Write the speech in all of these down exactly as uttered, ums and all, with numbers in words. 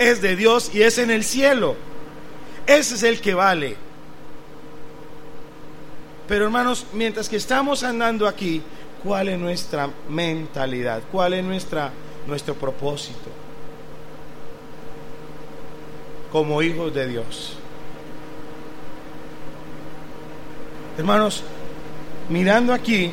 es de Dios y es en el cielo. Ese es el que vale. Pero hermanos, mientras que estamos andando aquí, ¿cuál es nuestra mentalidad? ¿Cuál es nuestra, nuestro propósito? Como hijos de Dios. Hermanos, mirando aquí,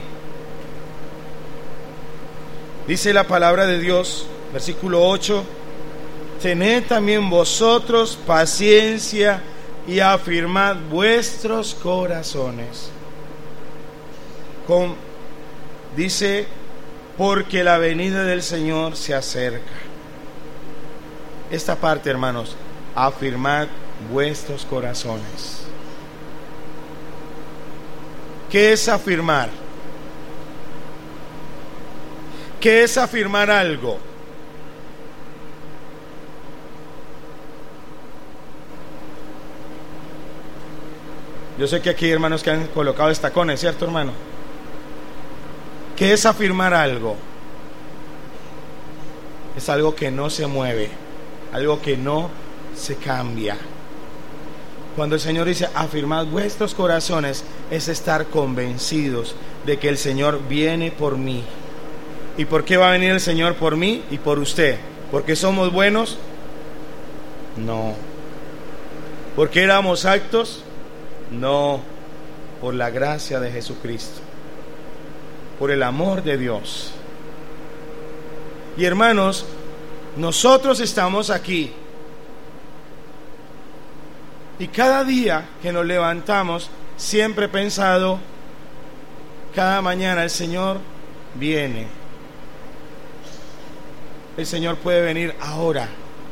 dice la palabra de Dios, versículo ocho: tened también vosotros paciencia y afirmad vuestros corazones. Con, dice, porque la venida del Señor se acerca. Esta parte, hermanos, afirmad vuestros corazones. ¿Qué es afirmar? ¿Qué es afirmar algo? Yo sé que aquí hay hermanos que han colocado estacones, ¿cierto, hermano? ¿Qué es afirmar algo? Es algo que no se mueve, algo que no se cambia. Cuando el Señor dice afirmad vuestros corazones, es estar convencidos de que el Señor viene por mí. ¿Y por qué va a venir el Señor por mí y por usted? ¿Porque somos buenos? No. ¿Porque éramos actos? No. Por la gracia de Jesucristo, por el amor de Dios. Y hermanos, nosotros estamos aquí, y cada día que nos levantamos, siempre he pensado, cada mañana el Señor viene. El Señor puede venir ahora.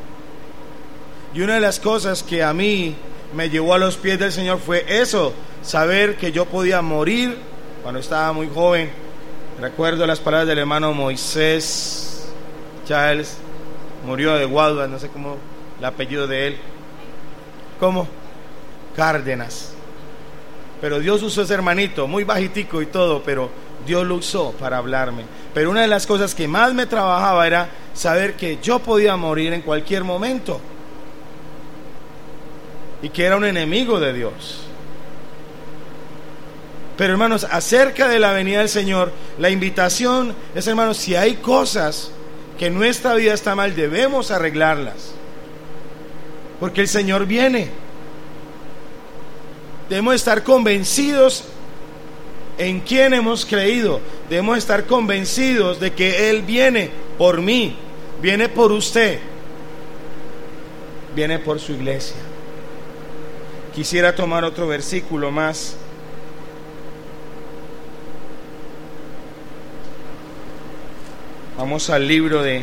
Y una de las cosas que a mí me llevó a los pies del Señor fue eso, saber que yo podía morir cuando estaba muy joven. Recuerdo las palabras del hermano Moisés Charles, murió de Guadua, no sé cómo el apellido de él. ¿Cómo? Cárdenas. Pero Dios usó ese hermanito, muy bajitico y todo, pero Dios lo usó para hablarme. Pero una de las cosas que más me trabajaba era saber que yo podía morir en cualquier momento y que era un enemigo de Dios. Pero hermanos, acerca de la venida del Señor, la invitación es, hermanos, si hay cosas que en nuestra vida está mal, debemos arreglarlas, porque el Señor viene. Debemos estar convencidos en quién hemos creído. Debemos estar convencidos de que Él viene por mí, viene por usted, viene por su iglesia. Quisiera tomar otro versículo más. Vamos al libro de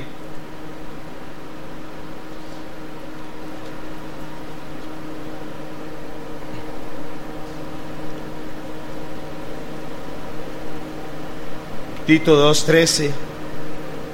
Tito dos trece.